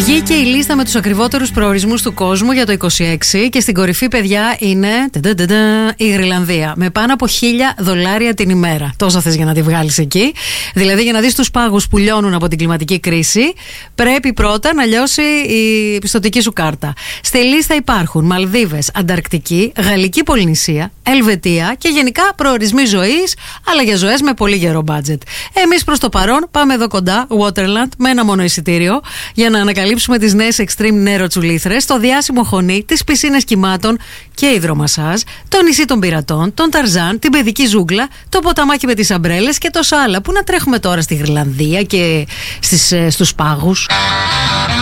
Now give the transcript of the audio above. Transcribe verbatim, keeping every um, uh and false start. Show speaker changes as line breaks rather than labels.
Βγήκε η λίστα με τους ακριβότερους προορισμούς του κόσμου για το είκοσι έξι και στην κορυφή, παιδιά, είναι η Γροιλανδία. Με πάνω από χίλια δολάρια την ημέρα. Τόσα θες για να τη βγάλεις εκεί. Δηλαδή, για να δεις τους πάγους που λιώνουν από την κλιματική κρίση, πρέπει πρώτα να λιώσει η πιστωτική σου κάρτα. Στη λίστα υπάρχουν Μαλδίβες, Ανταρκτική, Γαλλική Πολυνησία, Ελβετία και γενικά προορισμοί ζωής, αλλά για ζωές με πολύ γερό μπάτζετ. Εμείς προς το παρόν πάμε εδώ κοντά, Waterland, με ένα μόνο εισιτήριο, για να ανακαλύψουμε τις νέες extreme νεροτσουλήθρες, το διάσημο χωνί, τις πισίνες κυμάτων και υδρομασάζ, το νησί των πειρατών, τον Ταρζάν, την παιδική ζούγκλα, το ποταμάκι με τις αμπρέλες και τόσα άλλα. Πού να τρέχουμε τώρα στη Γροιλανδία και στις, στους πάγους.